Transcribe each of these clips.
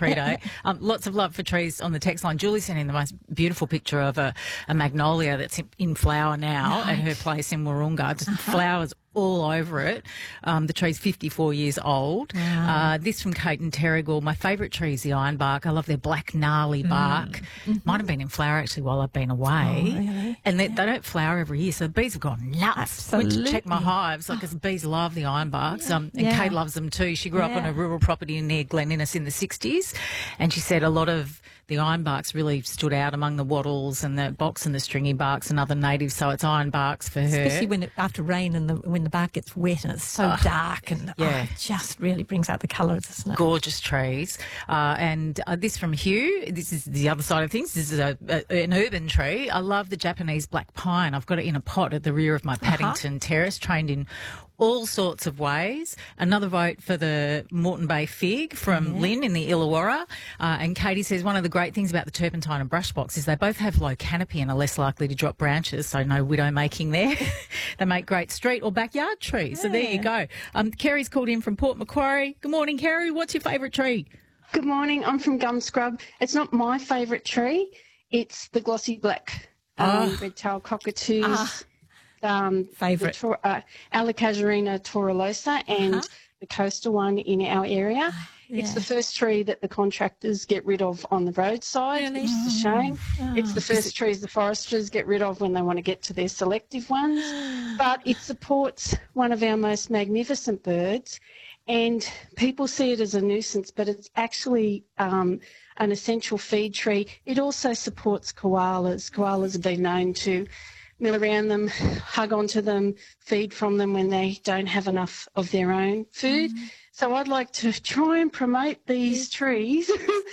tree day. Lots of love for trees on the text line. Julie sent in the most beautiful picture of a magnolia that's in flower now at her place in Wahroonga. Just flowers all over it. The tree's 54 years old. Wow. This from Kate and Terrigal. My favourite tree is the ironbark. I love their black gnarly bark. Might have been in flower actually while I've been away. Oh, really? And they don't flower every year, so the bees have gone nuts. Absolutely. Went to check my hives because the bees love the ironbarks. And Yeah. Kate loves them too. She grew up on a rural property near Glen Innes in the 60s, and she said a lot of the ironbarks really stood out among the wattles and the box and the stringy barks and other natives, so it's ironbarks for her. Especially when after rain and when the bark gets wet and it's so dark and it just really brings out the colours, doesn't it? Gorgeous trees. And this from Hugh. This is the other side of things. This is an urban tree. I love the Japanese black pine. I've got it in a pot at the rear of my Paddington terrace, trained in all sorts of ways. Another vote for the Moreton Bay fig from Lynn in the Illawarra. And Katie says one of the great things about the turpentine and brush box is they both have low canopy and are less likely to drop branches, so no widow making there. They make great street or backyard trees. So there you go. Kerry's called in from Port Macquarie. Good morning, Kerry. What's your favourite tree? Good morning. I'm from Gum Scrub. It's not my favourite tree. It's the glossy black red-tailed cockatoos. Favourite. Alocasuarina torolosa and the coastal one in our area. It's the first tree that the contractors get rid of on the roadside, which is a shame. It's the first trees the foresters get rid of when they want to get to their selective ones. But it supports one of our most magnificent birds, and people see it as a nuisance, but it's actually an essential feed tree. It also supports koalas. Koalas have been known to mill around them, hug onto them, feed from them when they don't have enough of their own food. So I'd like to try and promote these trees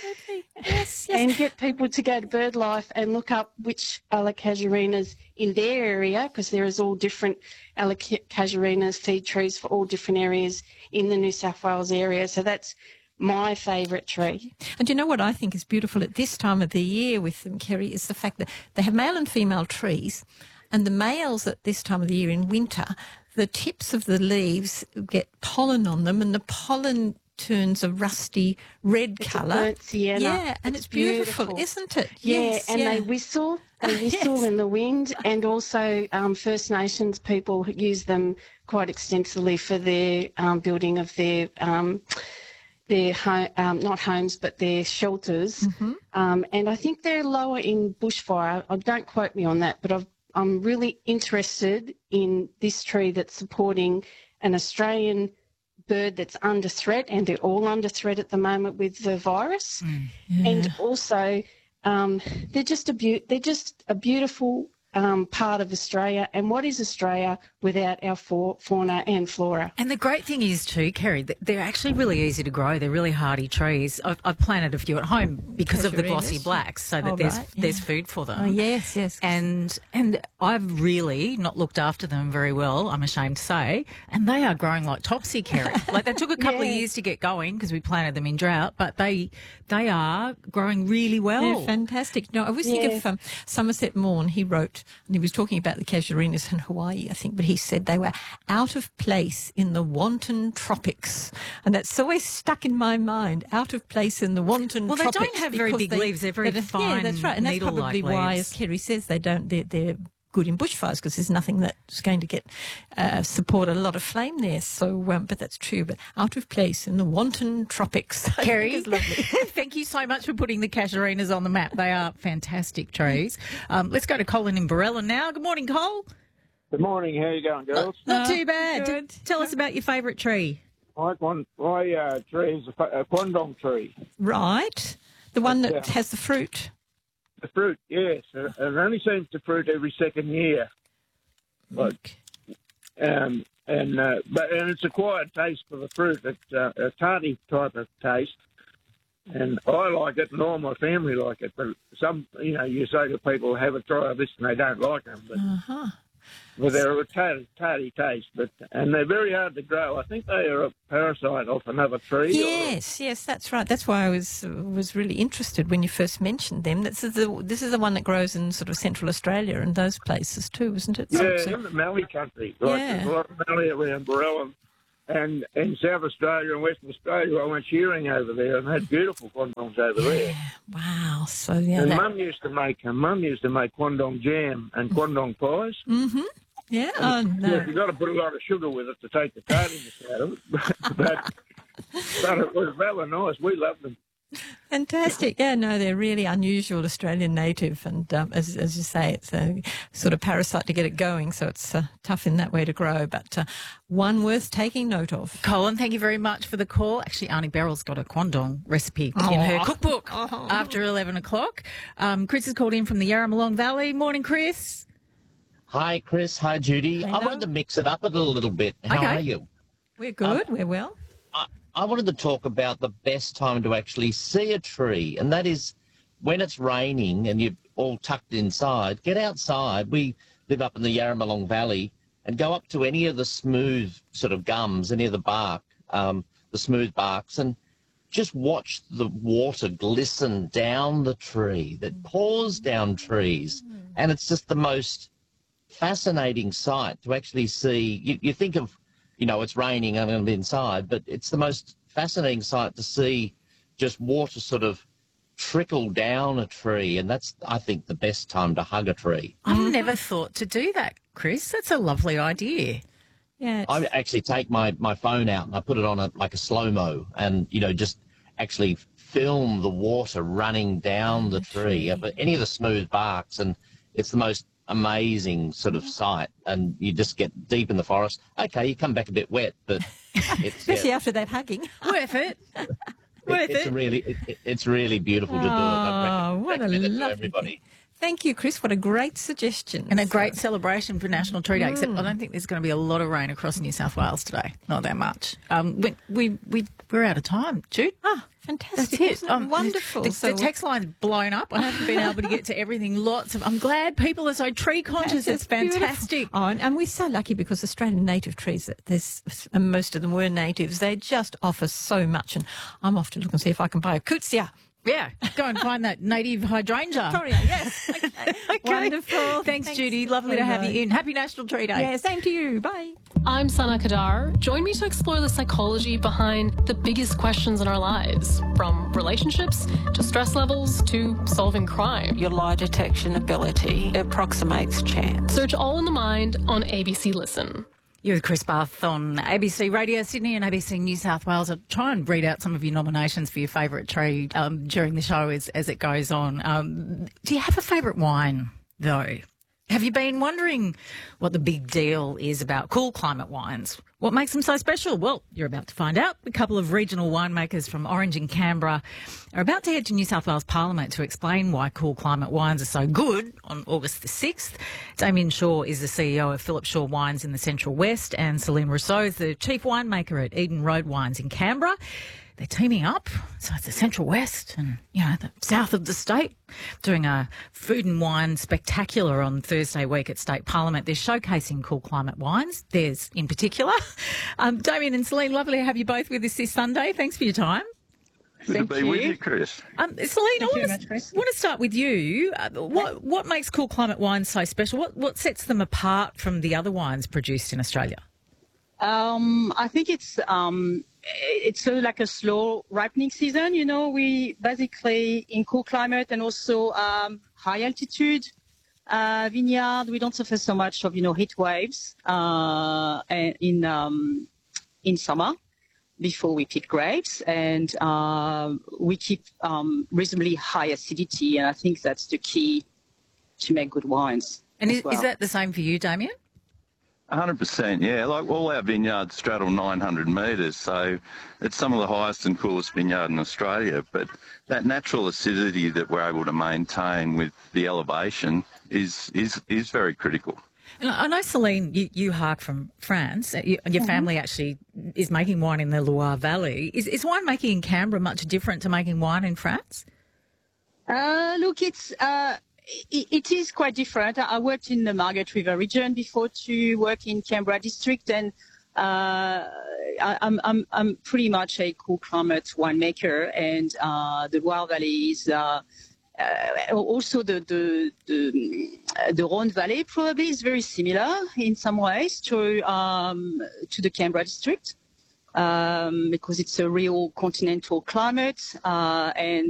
and get people to go to BirdLife and look up which alocasuarinas in their area, because there is all different alocasuarinas feed trees for all different areas in the New South Wales area. So that's my favourite tree. And you know what I think is beautiful at this time of the year with them, Kerry, is the fact that they have male and female trees, and the males at this time of the year in winter, the tips of the leaves get pollen on them, and the pollen turns a rusty red colour. Burnt sienna. Yeah, and it's beautiful, isn't it? Yeah, they whistle. They whistle in the wind, and also First Nations people use them quite extensively for their building of their not homes, but their shelters. And I think they're lower in bushfire. Don't quote me on that, but I'm really interested in this tree that's supporting an Australian bird that's under threat, and they're all under threat at the moment with the virus. And also, they're just a beautiful part of Australia. And what is Australia without our fauna and flora? And the great thing is too, Kerry, they're actually really easy to grow. They're really hardy trees. I've planted a few at home because of the glossy blacks, so that there's food for them. Oh, yes. And I've really not looked after them very well, I'm ashamed to say, and they are growing like topsy, Kerry. Like they took a couple of years to get going because we planted them in drought, but they are growing really well. They're fantastic. No, I was thinking of Somerset Maugham. He wrote, and he was talking about the casuarinas in Hawaii, I think, but he said they were out of place in the wanton tropics. And that's always stuck in my mind, out of place in the wanton tropics. Well, they don't have very big leaves. They're very fine. Yeah, that's right. And that's probably why, as Kerry says, they're good in bushfires, because there's nothing that's going to get support a lot of flame there. So, but that's true. But out of place in the wanton tropics. Kerry, thank you so much for putting the casuarinas on the map. They are fantastic trees. Let's go to Colin in Barella now. Good morning, Cole. Good morning. How you going, girls? Not too bad. Good. Tell us about your favourite tree. My tree is a quandong tree. Right. The one that has the fruit. The fruit, yes. It only seems to fruit every second year. But it's acquired taste for the fruit. It's a tarty type of taste, and I like it, and all my family like it. But some, you say to people, have a try of this, and they don't like them. But well, they're a tarty taste, and they're very hard to grow. I think they are a parasite off another tree. Yes, that's right. That's why I was really interested when you first mentioned them. This is the one that grows in sort of Central Australia and those places too, isn't it? Yeah, in the Mallee country. There's a lot of Mallee around Barella And in South Australia and Western Australia, I went shearing over there and had beautiful quandongs over there. Wow. So, yeah. And Mum used to make quandong jam and quandong pies. Mm-hmm. Yeah. Oh, no. Yeah, you've got to put a lot of sugar with it to take the tartness out of it. but they were nice. We loved them. Fantastic. Yeah, no, they're really unusual Australian native. And as you say, it's a sort of parasite to get it going. So it's tough in that way to grow, but one worth taking note of. Colin, thank you very much for the call. Actually, Arnie Beryl's got a quandong recipe in her cookbook after 11 o'clock. Chris has called in from the Yarramalong Valley. Morning, Chris. Hi, Chris. Hi, Judy. Hello. I wanted to mix it up a little bit. How are you? We're good. We're well. I wanted to talk about the best time to actually see a tree, and that is when it's raining and you're all tucked inside. Get outside. We live up in the Yarramalong Valley, and go up to any of the smooth sort of gums, any of the bark, the smooth barks, and just watch the water glisten down the tree that pours down trees. And it's just the most fascinating sight to actually see. You think of, it's raining, I'm going to be inside, but it's the most fascinating sight to see just water sort of trickle down a tree, and that's, I think, the best time to hug a tree. I've never thought to do that, Chris. That's a lovely idea. Yeah. I actually take my phone out and I put it on like a slow-mo and, just actually film the water running down the tree, but any of the smooth barks, and it's the most amazing sort of sight, and you just get deep in the forest. Okay, you come back a bit wet, but it's Especially after that hugging. Worth it. It's really beautiful to do it. Oh, what a Recommend it to lovely everybody. thing. Thank you, Chris. What a great suggestion. And a great celebration for National Tree Day, except I don't think there's going to be a lot of rain across New South Wales today. Not that much. We're out of time, Jude. Oh, fantastic. That's it. Isn't it wonderful. The text line's blown up. I haven't been able to get to everything. I'm glad people are so tree conscious. It's fantastic. Oh, and we're so lucky because Australian native trees, and most of them were natives, they just offer so much. And I'm off to look and see if I can buy a Kutsia. Yeah, go and find that native hydrangea. Victoria, yes. Okay. Wonderful. Thanks, Judy. Lovely to have you in. Happy National Tree Day. Yeah, same to you. Bye. I'm Sana Kadar. Join me to explore the psychology behind the biggest questions in our lives, from relationships to stress levels to solving crime. Your lie detection ability approximates chance. Search All in the Mind on ABC Listen. You're with Chris Bath on ABC Radio Sydney and ABC New South Wales. I'll try and read out some of your nominations for your favourite tree during the show as it goes on. Do you have a favourite wine, though? Have you been wondering what the big deal is about cool climate wines? What makes them so special? Well, you're about to find out. A couple of regional winemakers from Orange and Canberra are about to head to New South Wales Parliament to explain why cool climate wines are so good on August the 6th. Damien Shaw is the CEO of Philip Shaw Wines in the Central West, and Celine Rousseau is the chief winemaker at Eden Road Wines in Canberra. They're teaming up, so it's the Central West and, the south of the state, doing a food and wine spectacular on Thursday week at State Parliament. They're showcasing cool climate wines, theirs in particular. Damien and Celine, lovely to have you both with us this Sunday. Thanks for your time. Good to be with you, Chris. Celine, I want to start with you. What makes cool climate wines so special? What sets them apart from the other wines produced in Australia? I think it's sort of like a slow ripening season. We basically in cool climate and also high altitude vineyard, we don't suffer so much of heat waves in summer before we pick grapes, and we keep reasonably high acidity, and I think that's the key to make good wines. And is that the same for you, Damien? 100%, yeah. Like all our vineyards straddle 900 metres, so it's some of the highest and coolest vineyard in Australia. But that natural acidity that we're able to maintain with the elevation is very critical. And I know, Celine, you hark from France. Your family actually is making wine in the Loire Valley. Is winemaking in Canberra much different to making wine in France? Look, it is quite different. I worked in the Margaret River region before to work in Canberra district, and I'm pretty much a cool climate winemaker. And the Loire Valley is also the Rhone Valley probably is very similar in some ways to the Canberra district. because it's a real continental climate, and